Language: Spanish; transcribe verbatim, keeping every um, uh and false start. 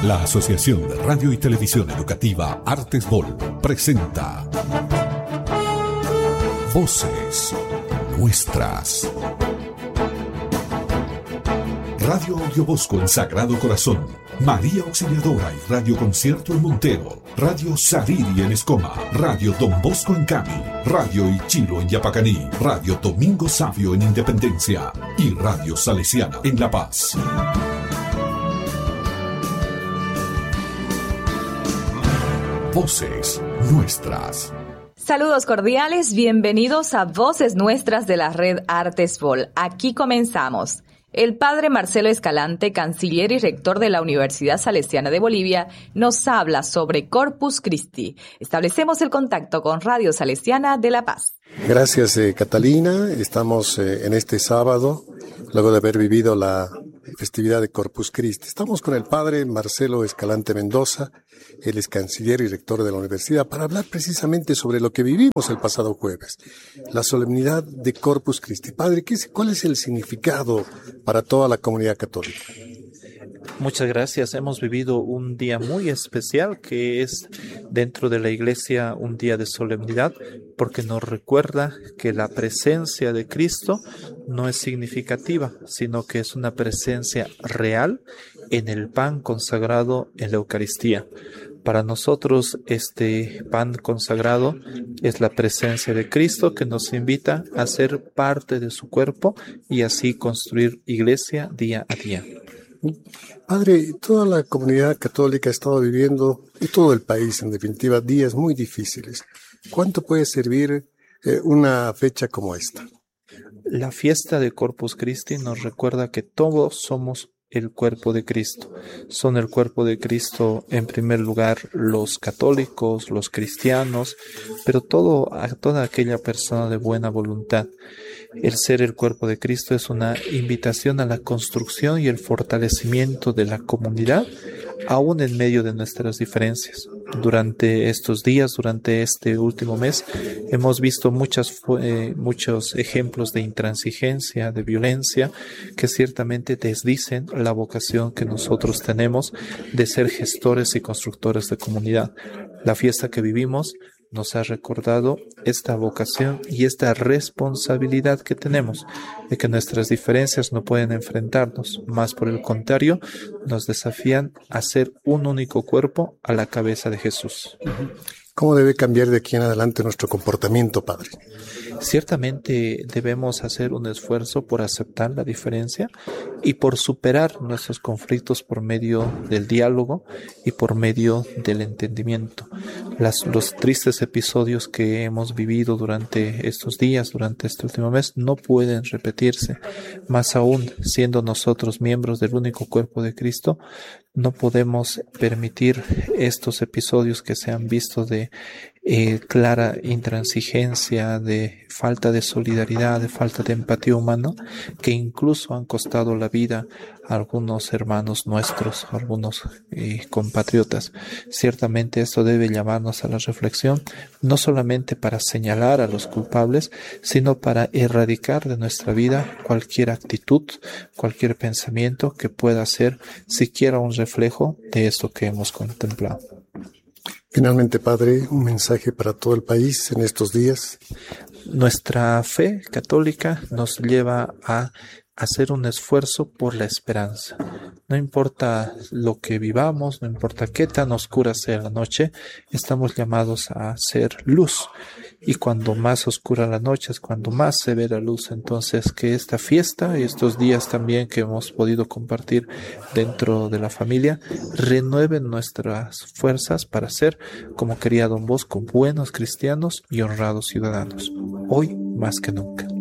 La Asociación de Radio y Televisión Educativa Artesbol presenta Voces Nuestras. Radio Audio Bosco en Sagrado Corazón, María Auxiliadora y Radio Concierto en Montero, Radio Sariri en Escoma, Radio Don Bosco en Cami, Radio Ichilo en Yapacaní, Radio Domingo Sabio en Independencia y Radio Salesiana en La Paz. Voces Nuestras. Saludos cordiales, bienvenidos a Voces Nuestras de la Red Artesbol. Aquí comenzamos. El padre Marcelo Escalante, canciller y rector de la Universidad Salesiana de Bolivia, nos habla sobre Corpus Christi. Establecemos el contacto con Radio Salesiana de La Paz. Gracias, eh, Catalina. Estamos eh, en este sábado, luego de haber vivido la festividad de Corpus Christi. Estamos con el padre Marcelo Escalante Mendoza, él es canciller y rector de la universidad, para hablar precisamente sobre lo que vivimos el pasado jueves, la solemnidad de Corpus Christi. Padre, ¿qué es, ¿cuál es el significado para toda la comunidad católica? Muchas gracias. Hemos vivido un día muy especial que es dentro de la iglesia un día de solemnidad porque nos recuerda que la presencia de Cristo no es significativa, sino que es una presencia real en el pan consagrado en la Eucaristía. Para nosotros este pan consagrado es la presencia de Cristo que nos invita a ser parte de su cuerpo y así construir iglesia día a día. Padre, toda la comunidad católica ha estado viviendo, y todo el país en definitiva, días muy difíciles. ¿Cuánto puede servir eh, una fecha como esta? La fiesta de Corpus Christi nos recuerda que todos somos el cuerpo de Cristo. Son el cuerpo de Cristo en primer lugar los católicos, los cristianos, pero todo, toda aquella persona de buena voluntad. El ser el cuerpo de Cristo es una invitación a la construcción y el fortalecimiento de la comunidad, aún en medio de nuestras diferencias. Durante estos días, durante este último mes, hemos visto muchas, eh, muchos ejemplos de intransigencia, de violencia, que ciertamente desdicen la vocación que nosotros tenemos de ser gestores y constructores de comunidad. La fiesta que vivimos nos ha recordado esta vocación y esta responsabilidad que tenemos de que nuestras diferencias no pueden enfrentarnos, más por el contrario, nos desafían a ser un único cuerpo a la cabeza de Jesús. ¿Cómo debe cambiar de aquí en adelante nuestro comportamiento, Padre? Ciertamente debemos hacer un esfuerzo por aceptar la diferencia y por superar nuestros conflictos por medio del diálogo y por medio del entendimiento. Las, los tristes episodios que hemos vivido durante estos días, durante este último mes, no pueden repetirse. Más aún, siendo nosotros miembros del único cuerpo de Cristo, no podemos permitir estos episodios que se han visto de eh, clara intransigencia, de falta de solidaridad, de falta de empatía humana, que incluso han costado la vida a algunos hermanos nuestros, a algunos eh, compatriotas. Ciertamente esto debe llamarnos a la reflexión, no solamente para señalar a los culpables, sino para erradicar de nuestra vida cualquier actitud, cualquier pensamiento que pueda ser siquiera un reflejo de esto que hemos contemplado. Finalmente, Padre, un mensaje para todo el país en estos días. Nuestra fe católica nos lleva a hacer un esfuerzo por la esperanza. No importa lo que vivamos, no importa qué tan oscura sea la noche, estamos llamados a ser luz. Y cuando más oscura la noche es cuando más se ve la luz. Entonces, que esta fiesta y estos días también que hemos podido compartir dentro de la familia renueven nuestras fuerzas para ser, como quería Don Bosco, buenos cristianos y honrados ciudadanos. Hoy más que nunca.